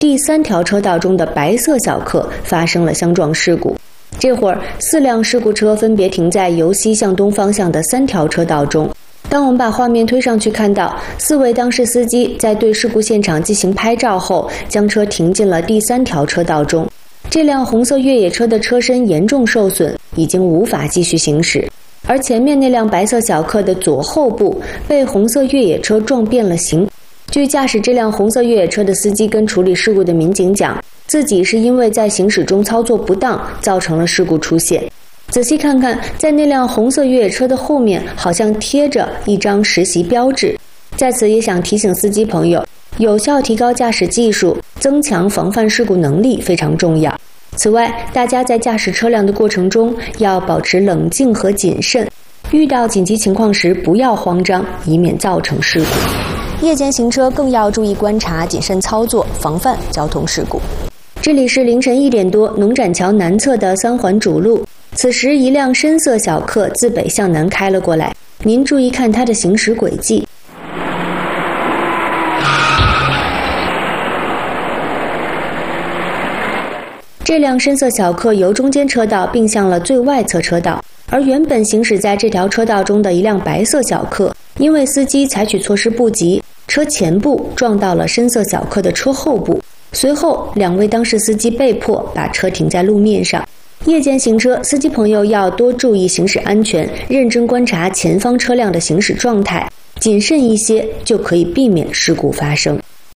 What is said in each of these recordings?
第3条车道中的白色小客发生了相撞事故。这会儿4辆事故车分别停在由西向东方向的3条车道中。当我们把画面推上去，看到4位当事司机在对事故现场进行拍照后，将车停进了第3条车道中。这辆红色越野车的车身严重受损，已经无法继续行驶，而前面那辆白色小客的左后部被红色越野车撞变了形。据驾驶这辆红色越野车的司机跟处理事故的民警讲，自己是因为在行驶中操作不当，造成了事故出现。仔细看看，在那辆红色越野车的后面好像贴着一张实习标志。在此也想提醒司机朋友，有效提高驾驶技术，增强防范事故能力非常重要。此外，大家在驾驶车辆的过程中要保持冷静和谨慎，遇到紧急情况时不要慌张，以免造成事故。夜间行车更要注意观察，谨慎操作，防范交通事故。这里是凌晨1点多，农展桥南侧的3环主路。此时一辆深色小客自北向南开了过来，您注意看它的行驶轨迹。这辆深色小客由中间车道并向了最外侧车道，而原本行驶在这条车道中的一辆白色小客，因为司机采取措施不及，车前部撞到了深色小客的车后部，随后2位当事司机被迫把车停在路面上。夜间行车，司机朋友要多注意行驶安全，认真观察前方车辆的行驶状态，谨慎一些就可以避免事故发生。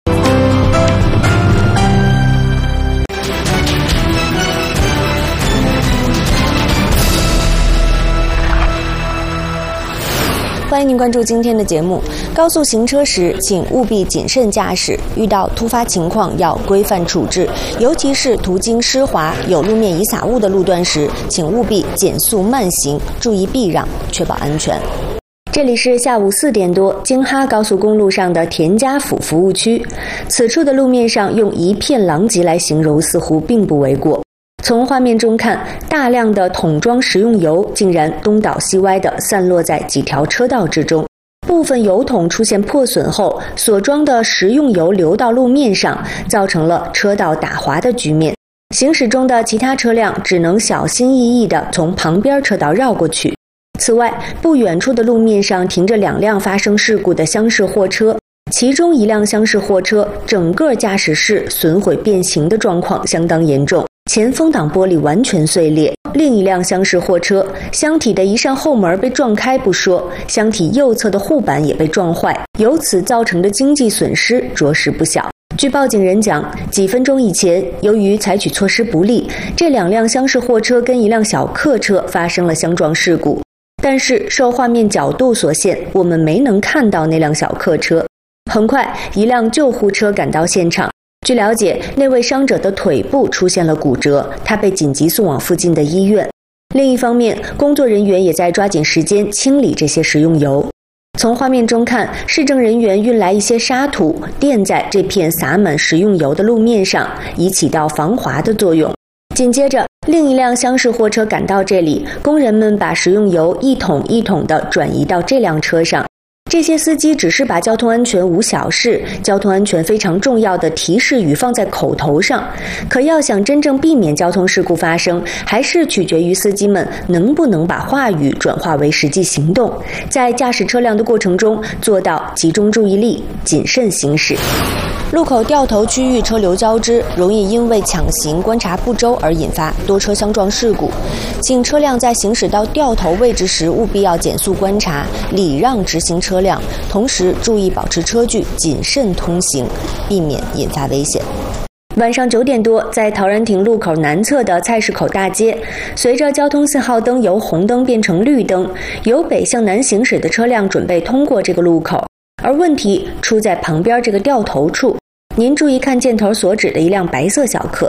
欢迎您关注今天的节目。高速行车时，请务必谨慎驾驶，遇到突发情况要规范处置，尤其是途经湿滑、有路面易洒物的路段时，请务必减速慢行，注意避让，确保安全。这里是下午4点多，京哈高速公路上的田家府服务区。此处的路面上用一片狼藉来形容似乎并不为过。从画面中看，大量的桶装食用油竟然东倒西歪地散落在几条车道之中。部分油桶出现破损后，所装的食用油流到路面上，造成了车道打滑的局面。行驶中的其他车辆只能小心翼翼地从旁边车道绕过去。此外，不远处的路面上停着2辆发生事故的厢式货车，其中一辆厢式货车整个驾驶室损毁变形的状况相当严重，前风挡玻璃完全碎裂。另一辆厢式货车箱体的一扇后门被撞开不说，箱体右侧的护板也被撞坏，由此造成的经济损失着实不小。据报警人讲，几分钟以前，由于采取措施不力，这2辆厢式货车跟一辆小客车发生了相撞事故。但是受画面角度所限，我们没能看到那辆小客车。很快，一辆救护车赶到现场。据了解，那位伤者的腿部出现了骨折，他被紧急送往附近的医院。另一方面，工作人员也在抓紧时间清理这些食用油。从画面中看，市政人员运来一些沙土，垫在这片洒满食用油的路面上，以起到防滑的作用。紧接着，另一辆厢式货车赶到这里，工人们把食用油一桶一桶地转移到这辆车上。这些司机只是把交通安全无小事、交通安全非常重要的提示语放在口头上，可要想真正避免交通事故发生，还是取决于司机们能不能把话语转化为实际行动，在驾驶车辆的过程中做到集中注意力、谨慎行驶。路口掉头区域车流交织，容易因为抢行观察不周而引发多车相撞事故。请车辆在行驶到掉头位置时，务必要减速观察，礼让直行车辆，同时注意保持车距，谨慎通行，避免引发危险。晚上9点多，在陶然亭路口南侧的菜市口大街，随着交通信号灯由红灯变成绿灯，由北向南行驶的车辆准备通过这个路口，而问题出在旁边这个掉头处。您注意看箭头所指的一辆白色小客。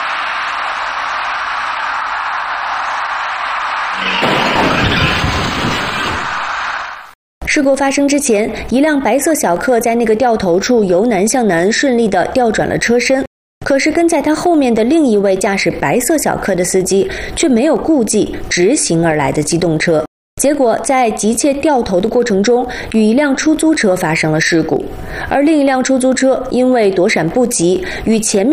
事故发生之前，一辆白色小客在那个掉头处由南向南顺利地调转了车身，可是跟在他后面的另一位驾驶白色小客的司机却没有顾忌直行而来的机动车， 结果在急切掉头的过程中，与一辆出租车发生了事故，而另一辆出租车因为躲闪不及，与前面